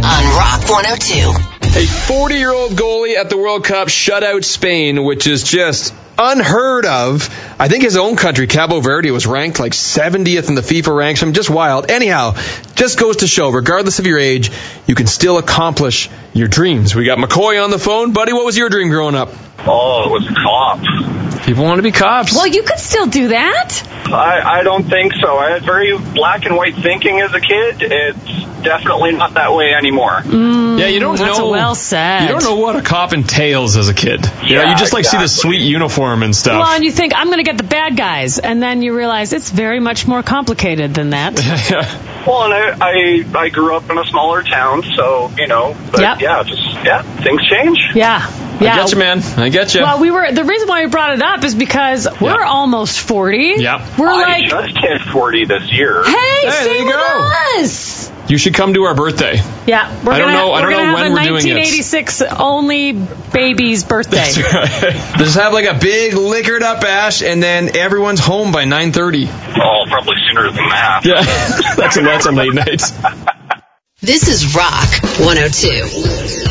on Rock 102. A 40-year-old goalie at the World Cup shut out Spain, which is just unheard of. I think his own country, Cabo Verde, was ranked like 70th in the FIFA ranks. Just wild. Anyhow, just goes to show, regardless of your age, you can still accomplish your dreams. We got McCoy on the phone. Buddy, what was your dream growing up? Oh, it was cop. People want to be cops. Well, you could still do that. I don't think so. I had very black and white thinking as a kid. It's definitely not that way anymore. Yeah, you don't That's know. well said. You don't know what a cop entails as a kid. You just like see the sweet uniform and stuff. Well, and you think, I'm going to get the bad guys. And then you realize it's very much more complicated than that. Well, and I grew up in a smaller town, so, but things change. Yeah. I get you, man. I get you. Well, the reason why we brought it up is because we're almost 40. Yeah. I just hit 40 this year. Hey, there same you with go. us. You should come to our birthday. Yeah. I don't know when we're doing it. 1986 only baby's birthday. That's right. Just have like a big liquored up bash, and then everyone's home by 9:30. Oh, probably sooner than that. Yeah, that's a late night. This is Rock 102.